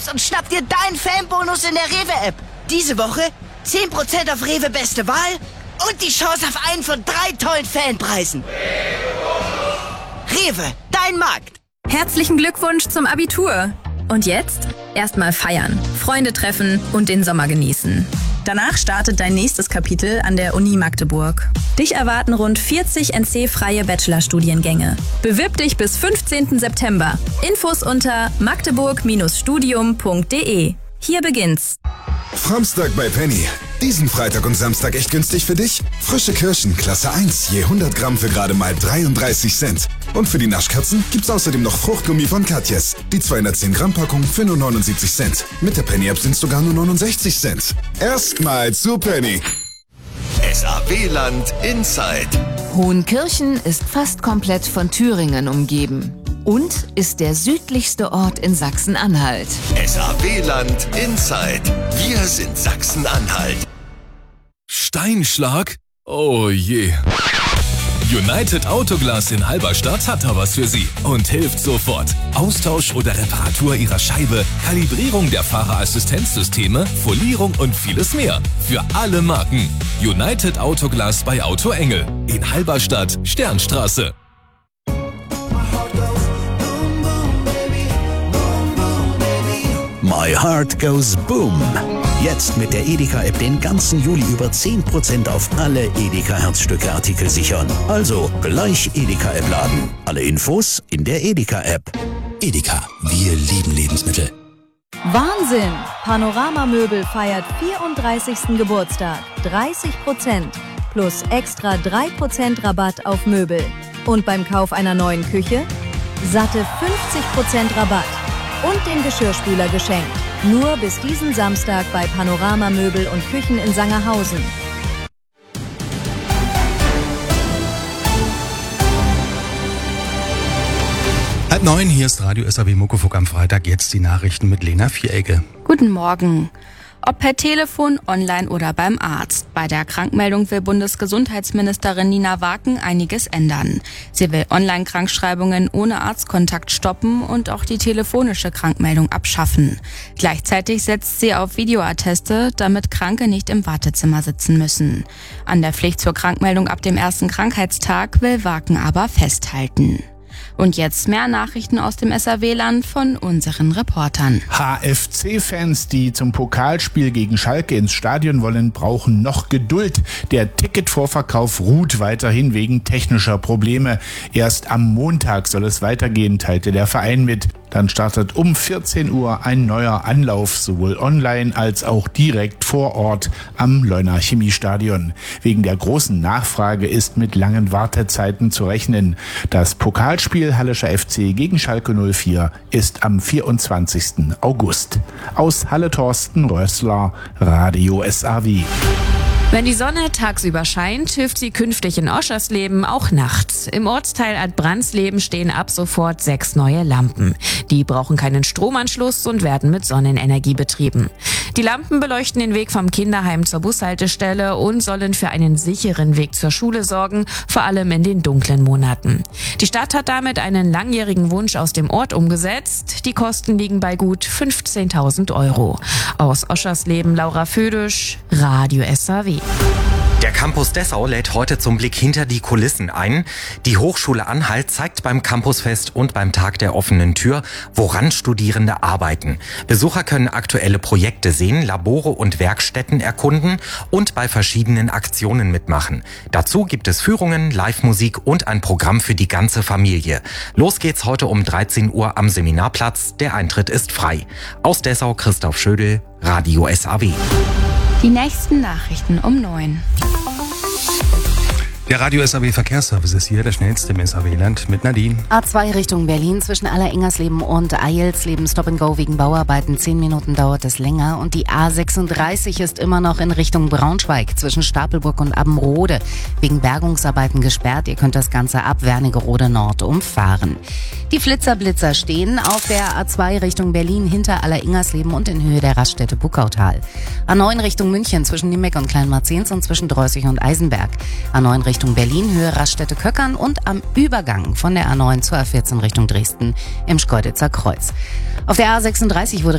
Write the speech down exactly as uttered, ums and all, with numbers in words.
jetzt und schnapp dir deinen Fanbonus in der Rewe-App. Diese Woche zehn Prozent auf Rewe Beste Wahl und die Chance auf einen von drei tollen Fanpreisen. Rewe, dein Markt. Herzlichen Glückwunsch zum Abitur. Und jetzt? Erstmal feiern, Freunde treffen und den Sommer genießen. Danach startet dein nächstes Kapitel an der Uni Magdeburg. Dich erwarten rund vierzig N C-freie Bachelorstudiengänge. Bewirb dich bis fünfzehnten September. Infos unter magdeburg studium punkt de. Hier beginnt's. Framstag bei Penny. Diesen Freitag und Samstag echt günstig für dich? Frische Kirschen, Klasse eins, je hundert Gramm für gerade mal dreiunddreißig Cent. Und für die Naschkatzen gibt's außerdem noch Fruchtgummi von Katjes. Die zweihundertzehn Gramm Packung für nur neunundsiebzig Cent. Mit der Penny-App sind's sogar nur neunundsechzig Cent. Erstmal zu Penny. S A W-Land Inside. Hohenkirchen ist fast komplett von Thüringen umgeben und ist der südlichste Ort in Sachsen-Anhalt. S A W-Land Inside. Wir sind Sachsen-Anhalt. Steinschlag? Oh je. United Autoglas in Halberstadt hat da was für Sie und hilft sofort. Austausch oder Reparatur Ihrer Scheibe, Kalibrierung der Fahrerassistenzsysteme, Folierung und vieles mehr. Für alle Marken. United Autoglas bei Auto Engel. In Halberstadt, Sternstraße. My Heart Goes Boom. Jetzt mit der Edeka-App den ganzen Juli über zehn Prozent auf alle Edeka-Herzstücke-Artikel sichern. Also gleich Edeka-App laden. Alle Infos in der Edeka-App. Edeka, wir lieben Lebensmittel. Wahnsinn! Panorama-Möbel feiert vierunddreißigsten Geburtstag. dreißig Prozent plus extra drei Prozent Rabatt auf Möbel. Und beim Kauf einer neuen Küche satte fünfzig Prozent Rabatt. Und den Geschirrspüler geschenkt. Nur bis diesen Samstag bei Panorama Möbel und Küchen in Sangerhausen. Halb neun, hier ist Radio S A W Muckefuck am Freitag. Jetzt die Nachrichten mit Lena Vieregge. Guten Morgen. Ob per Telefon, online oder beim Arzt. Bei der Krankmeldung will Bundesgesundheitsministerin Nina Waken einiges ändern. Sie will Online-Krankschreibungen ohne Arztkontakt stoppen und auch die telefonische Krankmeldung abschaffen. Gleichzeitig setzt sie auf Videoatteste, damit Kranke nicht im Wartezimmer sitzen müssen. An der Pflicht zur Krankmeldung ab dem ersten Krankheitstag will Waken aber festhalten. Und jetzt mehr Nachrichten aus dem S A W-Land von unseren Reportern. H F C-Fans, die zum Pokalspiel gegen Schalke ins Stadion wollen, brauchen noch Geduld. Der Ticketvorverkauf ruht weiterhin wegen technischer Probleme. Erst am Montag soll es weitergehen, teilte der Verein mit. Dann startet um vierzehn Uhr ein neuer Anlauf, sowohl online als auch direkt vor Ort am Leuna Chemiestadion. Wegen der großen Nachfrage ist mit langen Wartezeiten zu rechnen. Das Pokalspiel Hallischer F C gegen Schalke null vier ist am vierundzwanzigsten August. Aus Halle Thorsten Rössler, Radio S A W. Wenn die Sonne tagsüber scheint, hilft sie künftig in Oschersleben auch nachts. Im Ortsteil Adbrandsleben stehen ab sofort sechs neue Lampen. Die brauchen keinen Stromanschluss und werden mit Sonnenenergie betrieben. Die Lampen beleuchten den Weg vom Kinderheim zur Bushaltestelle und sollen für einen sicheren Weg zur Schule sorgen, vor allem in den dunklen Monaten. Die Stadt hat damit einen langjährigen Wunsch aus dem Ort umgesetzt. Die Kosten liegen bei gut fünfzehntausend Euro. Aus Oschersleben Laura Födisch, Radio S A W. Der Campus Dessau lädt heute zum Blick hinter die Kulissen ein. Die Hochschule Anhalt zeigt beim Campusfest und beim Tag der offenen Tür, woran Studierende arbeiten. Besucher können aktuelle Projekte sehen, Labore und Werkstätten erkunden und bei verschiedenen Aktionen mitmachen. Dazu gibt es Führungen, Live-Musik und ein Programm für die ganze Familie. Los geht's heute um dreizehn Uhr am Seminarplatz. Der Eintritt ist frei. Aus Dessau Christoph Schödel, Radio S A W. Die nächsten Nachrichten um neun. Der Radio S A W Verkehrsservice ist hier, der schnellste im S A W-Land mit Nadine. A zwei Richtung Berlin zwischen Aller-Ingersleben und Eilsleben Stop and Go wegen Bauarbeiten. Zehn Minuten dauert es länger. Und die A sechsunddreißig ist immer noch in Richtung Braunschweig zwischen Stapelburg und Abbenrode wegen Bergungsarbeiten gesperrt. Ihr könnt das Ganze ab Wernigerode Nord umfahren. Die Flitzerblitzer stehen auf der A zwei Richtung Berlin hinter Aller-Ingersleben und in Höhe der Raststätte Buckautal. A neun Richtung München zwischen Niemeck und Kleinmarzens und zwischen Dreußig und Eisenberg. A neun Richtung Berlin, Höhe Raststätte Köckern und am Übergang von der A neun zur A vierzehn Richtung Dresden im Schkeuditzer Kreuz. Auf der A sechsunddreißig wurde